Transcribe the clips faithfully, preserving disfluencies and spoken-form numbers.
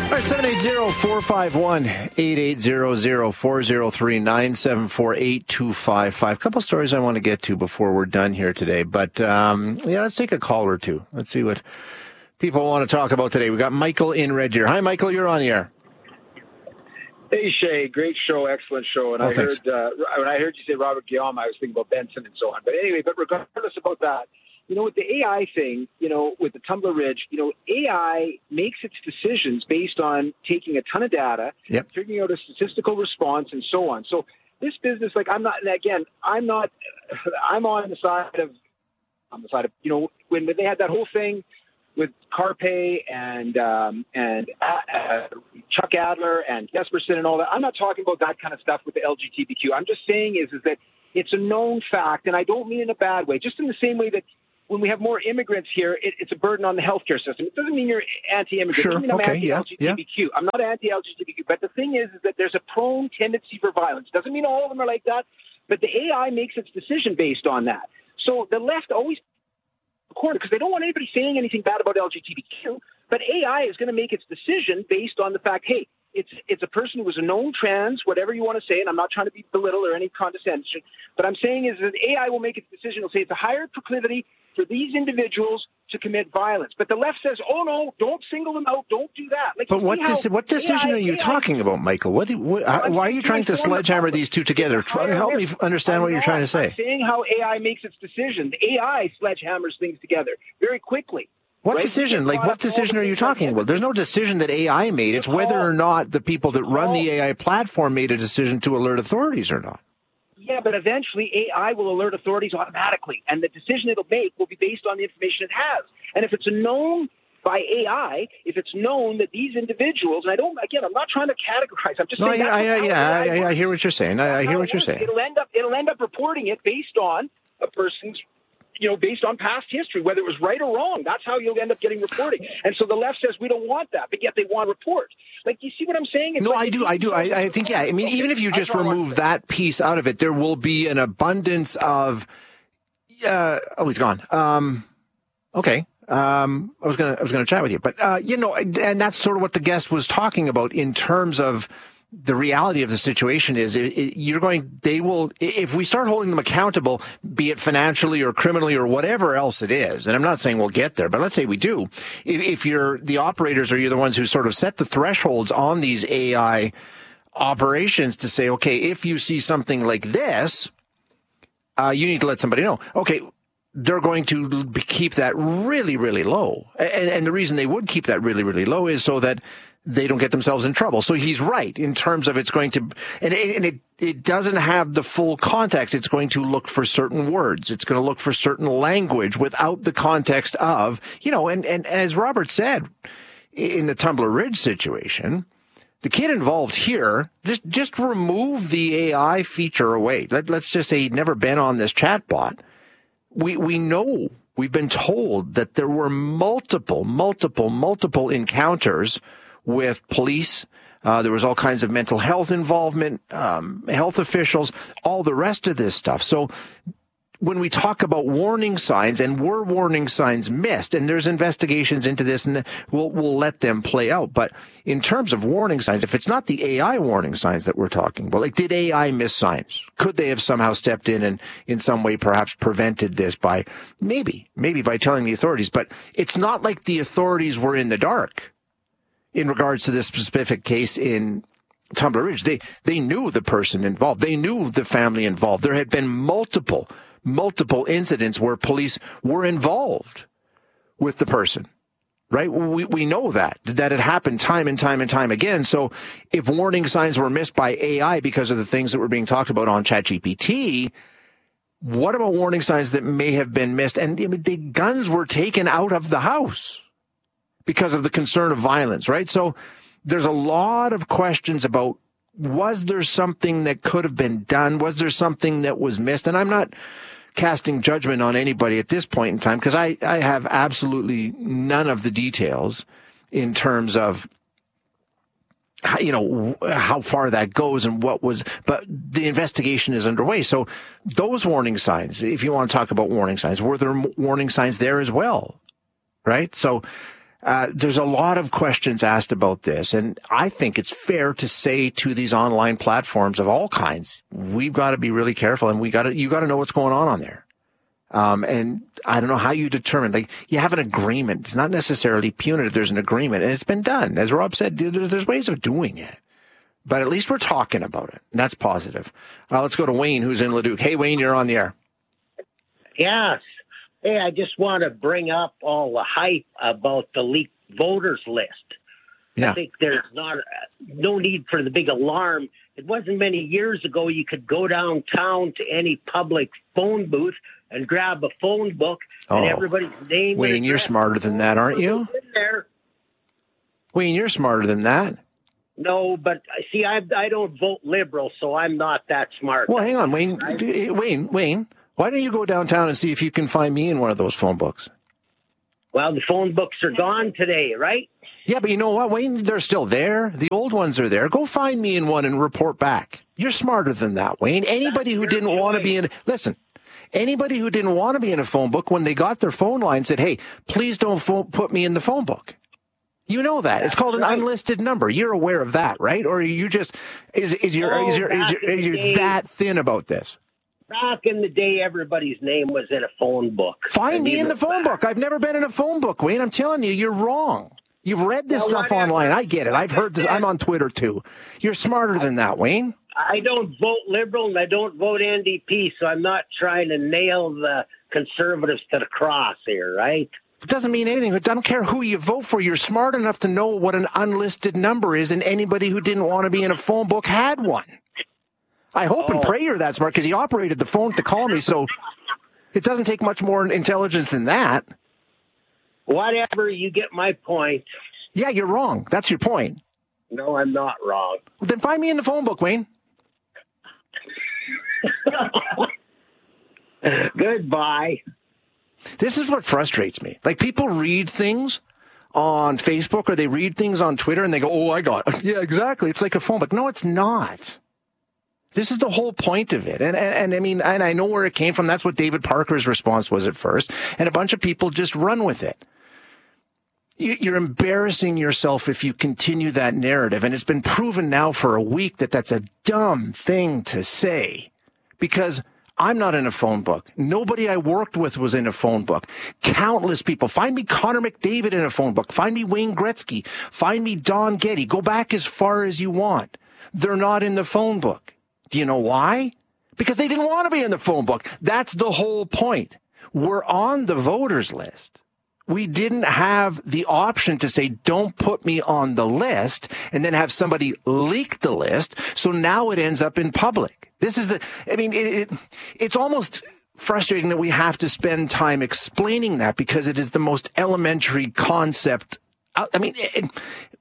All right, seven eight zero, four five one, eight eight zero zero, four zero three, nine seven four, eight two five five. A couple stories I want to get to before we're done here today. But, um, yeah, let's take a call or two. Let's see what people want to talk about today. We got Michael in Red Deer. Hi, Michael. You're on the air. Hey, Shay. Great show. Excellent show. And oh, I thanks. heard uh, when I heard you say Robert Guillaume, I was thinking about Benson and so on. But anyway, but regardless about that, you know, with the A I thing, you know, with the Tumbler Ridge, you know, A I makes its decisions based on taking a ton of data, yep. figuring out a statistical response, and so on. So this business, like, I'm not, and again, I'm not, I'm on the side of, on the side of, you know, when they had that whole thing with Carpe and um, and uh, Chuck Adler and Jesperson and all that. I'm not talking about that kind of stuff with the L G B T Q. I'm just saying is is that it's a known fact, and I don't mean in a bad way. Just in the same way that when we have more immigrants here, it, it's a burden on the healthcare system. It doesn't mean you're anti-immigrant. Sure. It doesn't mean I'm okay. anti-L G B T Q. Yeah. Yeah. I'm not anti-L G B T Q. But the thing is, is that there's a prone tendency for violence. Doesn't mean all of them are like that, but the A I makes its decision based on that. So the left always corner because they don't want anybody saying anything bad about L G B T Q, but A I is going to make its decision based on the fact, hey, it's it's a person who was a known trans, whatever you want to say, and I'm not trying to be belittle or any condescension, but I'm saying is that A I will make its decision. It'll say it's a higher proclivity for these individuals to commit violence. But the left says, oh, no, don't single them out, don't do that. Like, but what dis- what decision A I, are you A I, talking about, Michael? What, do, what well, why are you trying to sledgehammer these two together? Try to help me understand what you're trying to say. I'm saying how A I makes its decision. The A I sledgehammers things together very quickly. What right? decision? Like, what decision are you talking about? There's no decision that A I made. It's whether or not the people that run the A I platform made a decision to alert authorities or not. Yeah, but eventually A I will alert authorities automatically, and the decision it'll make will be based on the information it has. And if it's known by A I, if it's known that these individuals, and I don't, again, I'm not trying to categorize. I'm just no, saying. I, That's I, how yeah, A I I, I hear what you're saying. I, I hear what you're saying. It'll end up, it'll end up reporting it based on a person's, you know, based on past history, whether it was right or wrong. That's how you'll end up getting reporting. And so the left says we don't want that, but yet they want to report. Like, you see what I'm saying? It's no, like, I do, I do. I, I think, yeah. I mean, okay. even if you just remove that piece out of it, there will be an abundance of. Uh, oh, he's gone. Um, okay. Um, I was gonna, I was gonna chat with you, but uh, you know, and that's sort of what the guest was talking about in terms of. The reality of the situation is it, it, you're going, they will, if we start holding them accountable, be it financially or criminally or whatever else it is, and I'm not saying we'll get there, but let's say we do, if, if you're the operators or you're the ones who sort of set the thresholds on these A I operations to say, okay, if you see something like this, uh, you need to let somebody know. Okay. They're going to keep that really, really low. And, and the reason they would keep that really, really low is so that they don't get themselves in trouble. So he's right in terms of it's going to, and it, and it, it doesn't have the full context. It's going to look for certain words. It's going to look for certain language without the context of, you know, and, and as Robert said, in the Tumbler Ridge situation, the kid involved here, just, just remove the A I feature away. Let, let's just say he'd never been on this chatbot. We, we know, we've been told that there were multiple, multiple, multiple encounters with police. Uh, there was all kinds of mental health involvement, um, health officials, all the rest of this stuff. So when we talk about warning signs, and were warning signs missed, and there's investigations into this, and we'll, we'll let them play out. But in terms of warning signs, if it's not the A I warning signs that we're talking about, like, did A I miss signs? Could they have somehow stepped in and in some way perhaps prevented this by, maybe, maybe by telling the authorities? But it's not like the authorities were in the dark in regards to this specific case in Tumbler Ridge. They, they knew the person involved. They knew the family involved. There had been multiple multiple incidents where police were involved with the person, right? We we know that, that it happened time and time and time again. So if warning signs were missed by A I because of the things that were being talked about on ChatGPT, what about warning signs that may have been missed? And I mean, the guns were taken out of the house because of the concern of violence, right? So there's a lot of questions about, was there something that could have been done? Was there something that was missed? And I'm not casting judgment on anybody at this point in time, because I, I have absolutely none of the details in terms of, you know, how far that goes and what was, but the investigation is underway. So those warning signs, if you want to talk about warning signs, were there warning signs there as well? Right? So Uh, there's a lot of questions asked about this, and I think it's fair to say to these online platforms of all kinds, we've got to be really careful, and we got to, you got to know what's going on on there. Um, and I don't know how you determine, like, you have an agreement. It's not necessarily punitive. There's an agreement, and it's been done. As Rob said, there's, there's ways of doing it. But at least we're talking about it. And that's positive. Uh, let's go to Wayne, who's in Leduc. Hey, Wayne, you're on the air. Yes. Hey, I just want to bring up all the hype about the leaked voters list. Yeah. I think there's not no need for the big alarm. It wasn't many years ago you could go downtown to any public phone booth and grab a phone book and Oh. everybody's name. Wayne, you're smarter than that, aren't you? There. Wayne, you're smarter than that. No, but see, I I don't vote Liberal, so I'm not that smart. Well, hang on, Wayne. D- Wayne, Wayne, why don't you go downtown and see if you can find me in one of those phone books? Well, the phone books are gone today, right? Yeah, but you know what, Wayne? They're still there. The old ones are there. Go find me in one and report back. You're smarter than that, Wayne. Anybody who didn't want to be in, listen, anybody who didn't want to be in a phone book when they got their phone line said, hey, please don't phone, put me in the phone book. You know that. It's called an unlisted number. You're aware of that, right? Or are you just, is, is your, Oh, is your, is your, is your that thin about this? Back in the day, everybody's name was in a phone book. Find me in the phone book. I've never been in a phone book, Wayne. I'm telling you, you're wrong. You've read this Well, stuff whatever. online. I get it. I've heard this. I'm on Twitter, too. You're smarter than that, Wayne. I don't vote Liberal and I don't vote N D P, so I'm not trying to nail the Conservatives to the cross here, right? It doesn't mean anything. I don't care who you vote for. You're smart enough to know what an unlisted number is, and anybody who didn't want to be in a phone book had one. I hope Oh. and pray you're that smart, because he operated the phone to call me, so it doesn't take much more intelligence than that. Whatever, you get my point. Yeah, you're wrong. That's your point. No, I'm not wrong. Well, then find me in the phone book, Wayne. Goodbye. This is what frustrates me. Like, people read things on Facebook or they read things on Twitter and they go, oh, I got it. Yeah, exactly. It's like a phone book. No, it's not. This is the whole point of it. And, and, and I mean, and I know where it came from. That's what David Parker's response was at first. And a bunch of people just run with it. You, you're embarrassing yourself if you continue that narrative. And it's been proven now for a week that that's a dumb thing to say, because I'm not in a phone book. Nobody I worked with was in a phone book. Countless people. Find me Connor McDavid in a phone book. Find me Wayne Gretzky. Find me Don Getty. Go back as far as you want. They're not in the phone book. Do you know why? Because they didn't want to be in the phone book. That's the whole point. We're on the voters list. We didn't have the option to say, don't put me on the list, and then have somebody leak the list. So now it ends up in public. This is the, I mean, it, it, it's almost frustrating that we have to spend time explaining that, because it is the most elementary concept. I mean, it,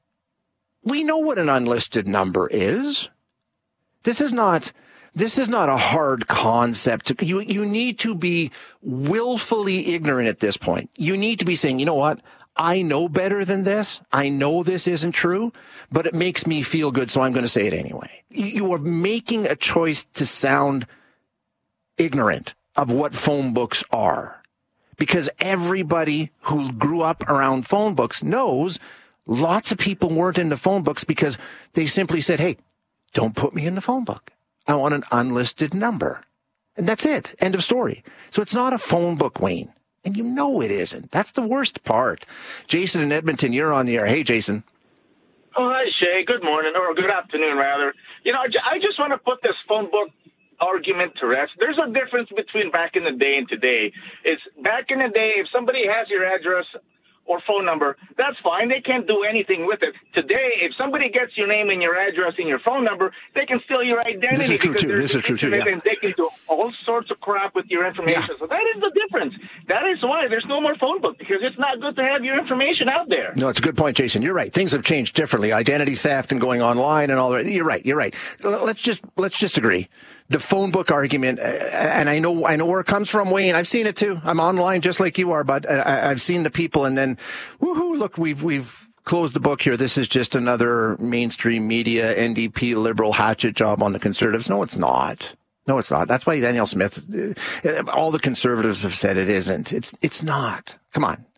we know what an unlisted number is. This is not, this is not a hard concept. You, you need to be willfully ignorant at this point. You need to be saying, you know what? I know better than this. I know this isn't true, but it makes me feel good, so I'm going to say it anyway. You are making a choice to sound ignorant of what phone books are, because everybody who grew up around phone books knows lots of people weren't in the phone books because they simply said, hey, don't put me in the phone book. I want an unlisted number. And that's it. End of story. So it's not a phone book, Wayne. And you know it isn't. That's the worst part. Jason in Edmonton, you're on the air. Hey, Jason. Oh, hi, Shay. Good morning, or good afternoon, rather. You know, I just want to put this phone book argument to rest. There's a difference between back in the day and today. It's back in the day, if somebody has your address or phone number, that's fine. They can't do anything with it. Today, if somebody gets your name and your address and your phone number, they can steal your identity. This is true, because too. This is true, too, yeah. And they can do all sorts of crap with your information. Yeah. So that is the difference. That is why there's no more phone book, because it's not good to have your information out there. No, it's a good point, Jason. You're right. Things have changed differently. Identity theft and going online and all that. You're right. You're right. Let's just let's just agree. The phone book argument, and I know I know where it comes from, Wayne. I've seen it too. I'm online just like you are, but I, I've seen the people, and then, woohoo! Look, we've we've closed the book here. This is just another mainstream media N D P liberal hatchet job on the Conservatives. No, it's not. No, it's not. That's why Danielle Smith, all the Conservatives have said it isn't. It's it's not. Come on.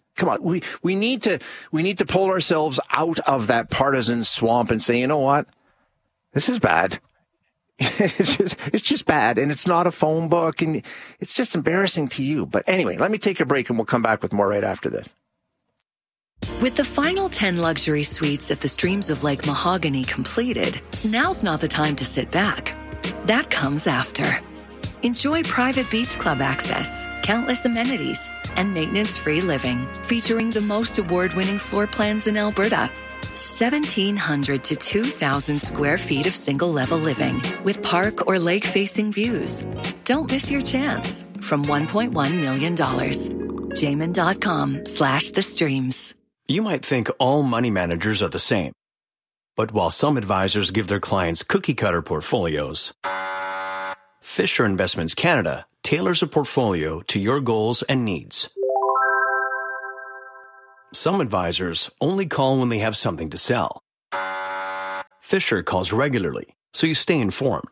Come on, we, we need to we need to pull ourselves out of that partisan swamp and say, you know what? This is bad. It's just it's just bad, and it's not a phone book, and it's just embarrassing to you. But anyway, let me take a break, and we'll come back with more right after this. With the final ten luxury suites at the Streams of Lake Mahogany completed, now's not the time to sit back. That comes after. Enjoy private beach club access, countless amenities, and maintenance-free living, featuring the most award-winning floor plans in Alberta. seventeen hundred to two thousand square feet of single-level living with park or lake-facing views. Don't miss your chance. From one point one million dollars. Jamin.com slash the streams. You might think all money managers are the same. But while some advisors give their clients cookie-cutter portfolios, Fisher Investments Canada tailors a portfolio to your goals and needs. Some advisors only call when they have something to sell. Fisher calls regularly, so you stay informed.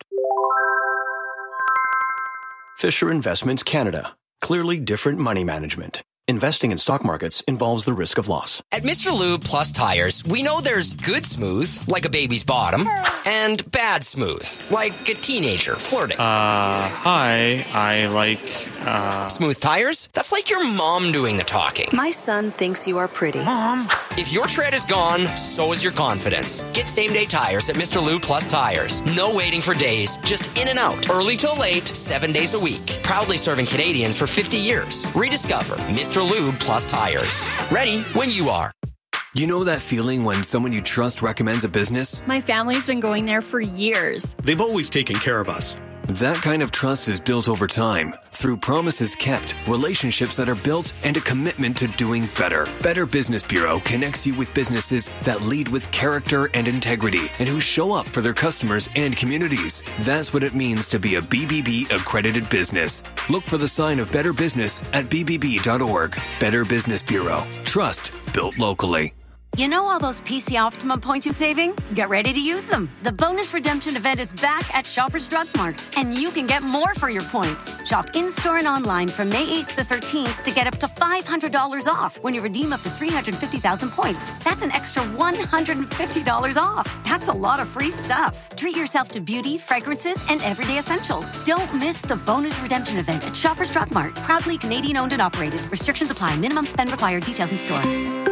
Fisher Investments Canada. Clearly different money management. Investing in stock markets involves the risk of loss. At Mister Lube Plus Tires, we know there's good smooth, like a baby's bottom, and bad smooth, like a teenager flirting. Uh, hi, I like, uh... Smooth tires? That's like your mom doing the talking. My son thinks you are pretty. Mom! If your tread is gone, so is your confidence. Get same-day tires at Mister Lube Plus Tires. No waiting for days, just in and out. Early till late, seven days a week. Proudly serving Canadians for fifty years. Rediscover Mister Lube Plus Tires. Ready when you are. You know that feeling when someone you trust recommends a business? My family's been going there for years. They've always taken care of us. That kind of trust is built over time through promises kept, relationships that are built, and a commitment to doing better. Better Business Bureau connects you with businesses that lead with character and integrity and who show up for their customers and communities. That's what it means to be a B B B accredited business. Look for the sign of Better Business at b b b dot org. Better Business Bureau. Trust built locally. You know all those P C Optimum points you're saving? Get ready to use them. The bonus redemption event is back at Shoppers Drug Mart, and you can get more for your points. Shop in-store and online from May eighth to thirteenth to get up to five hundred dollars off when you redeem up to three hundred fifty thousand points. That's an extra one hundred fifty dollars off. That's a lot of free stuff. Treat yourself to beauty, fragrances, and everyday essentials. Don't miss the bonus redemption event at Shoppers Drug Mart. Proudly Canadian-owned and operated. Restrictions apply. Minimum spend required. Details in store.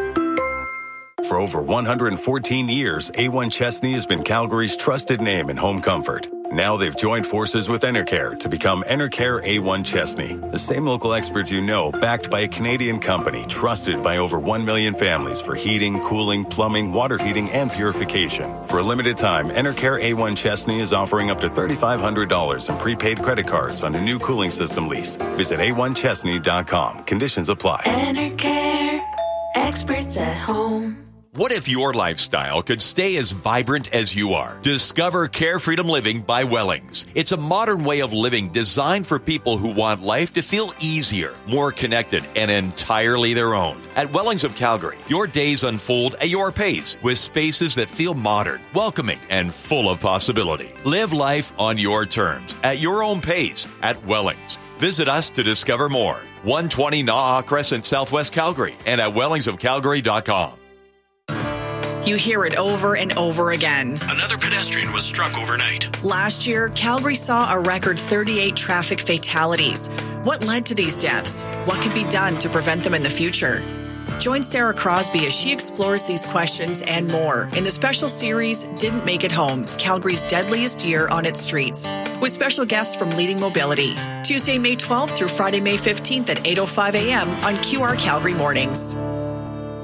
For over one hundred fourteen years, A one Chesney has been Calgary's trusted name in home comfort. Now they've joined forces with Enercare to become Enercare A one Chesney. The same local experts you know, backed by a Canadian company, trusted by over one million families for heating, cooling, plumbing, water heating, and purification. For a limited time, Enercare A one Chesney is offering up to three thousand five hundred dollars in prepaid credit cards on a new cooling system lease. Visit a one chesney dot com. Conditions apply. Enercare. Experts at home. What if your lifestyle could stay as vibrant as you are? Discover Care Freedom Living by Wellings. It's a modern way of living designed for people who want life to feel easier, more connected, and entirely their own. At Wellings of Calgary, your days unfold at your pace with spaces that feel modern, welcoming, and full of possibility. Live life on your terms, at your own pace, at Wellings. Visit us to discover more. one twenty Naha Crescent, Southwest Calgary, and at wellings of calgary dot com. You hear it over and over again. Another pedestrian was struck overnight. Last year, Calgary saw a record thirty-eight traffic fatalities. What led to these deaths? What can be done to prevent them in the future? Join Sarah Crosby as she explores these questions and more in the special series, Didn't Make It Home, Calgary's Deadliest Year on Its Streets, with special guests from Leading Mobility. Tuesday, May twelfth through Friday, May fifteenth at eight oh five a.m. on Q R Calgary Mornings.